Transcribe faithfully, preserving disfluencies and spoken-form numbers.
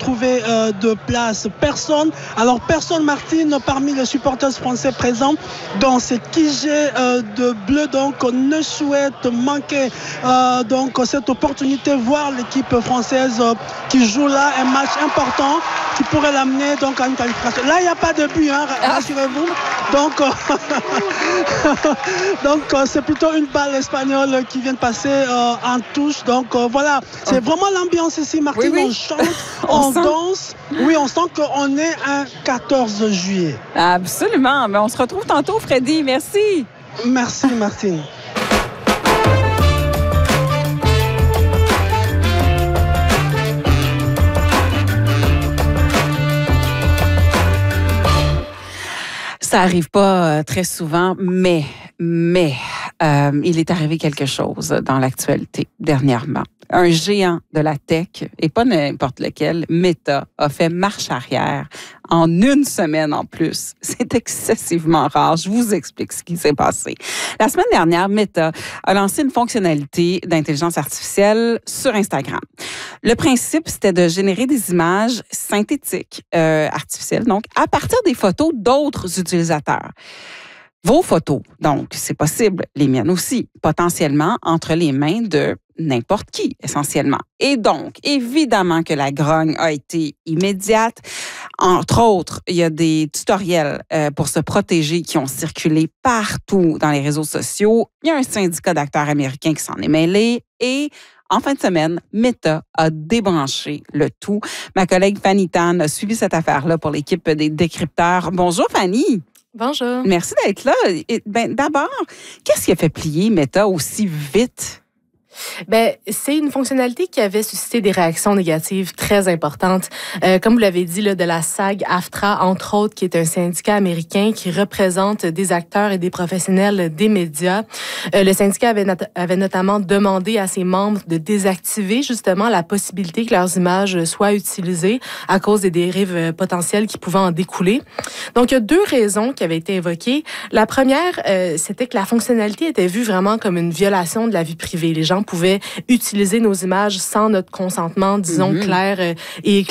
trouvé euh, de place. Personne, alors personne, Martine, parmi les supporters français présents dans ce Q G euh, de bleu, donc ne souhaite manquer euh, donc cette opportunité, voir l'équipe française euh, qui joue là un match important qui pourrait l'amener donc à une qualification. Là, il n'y a pas de but, hein, rassurez-vous. Donc, euh, donc euh, c'est plutôt une balle espagnole qui vient de passer euh, en touche. Donc euh, voilà, c'est vraiment l'ambiance ici, Martine. Oui, oui. On chante, on, on danse. Oui, on sent qu'on est un quatorze juillet. Absolument. Mais on se retrouve tantôt, Freddy. Merci. Merci, Martine. Ça arrive pas euh, très souvent, mais, mais euh, il est arrivé quelque chose dans l'actualité dernièrement. Un géant de la tech, et pas n'importe lequel, Meta, a fait marche arrière en une semaine en plus. C'est excessivement rare. Je vous explique ce qui s'est passé. La semaine dernière, Meta a lancé une fonctionnalité d'intelligence artificielle sur Instagram. Le principe, c'était de générer des images synthétiques, euh, artificielles, donc, à partir des photos d'autres utilisateurs. Vos photos, donc, c'est possible, les miennes aussi, potentiellement entre les mains de n'importe qui, essentiellement. Et donc, évidemment que la grogne a été immédiate. Entre autres, il y a des tutoriels euh, pour se protéger qui ont circulé partout dans les réseaux sociaux. Il y a un syndicat d'acteurs américains qui s'en est mêlé et en fin de semaine, Meta a débranché le tout. Ma collègue Fanny Tan a suivi cette affaire-là pour l'équipe des décrypteurs. Bonjour, Fanny. Bonjour. Merci d'être là. Ben, d'abord, qu'est-ce qui a fait plier Meta aussi vite? Ben, c'est une fonctionnalité qui avait suscité des réactions négatives très importantes. Euh, comme vous l'avez dit, là, de la SAG-AFTRA, entre autres, qui est un syndicat américain qui représente des acteurs et des professionnels des médias. Euh, le syndicat avait, not- avait notamment demandé à ses membres de désactiver justement la possibilité que leurs images soient utilisées à cause des dérives potentielles qui pouvaient en découler. Donc, il y a deux raisons qui avaient été évoquées. La première, euh, c'était que la fonctionnalité était vue vraiment comme une violation de la vie privée. Les gens pouvaient utiliser nos images sans notre consentement, disons, mm-hmm. clair et